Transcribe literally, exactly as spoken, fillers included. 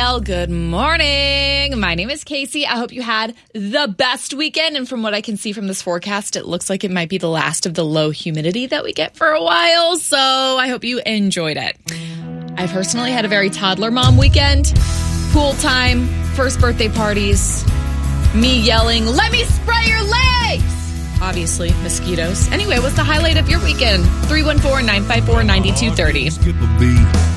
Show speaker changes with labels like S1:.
S1: Well, good morning. My name is Casey. I hope you had the best weekend. And from what I can see from this forecast, it looks like it might be the last of the low humidity that we get for a while. So I hope you enjoyed it. I personally had a very toddler mom weekend. Pool time, first birthday parties, me yelling, "Let me spray your legs!" Obviously, mosquitoes. Anyway, what's the highlight of your weekend? three one four, nine five four, nine two three zero.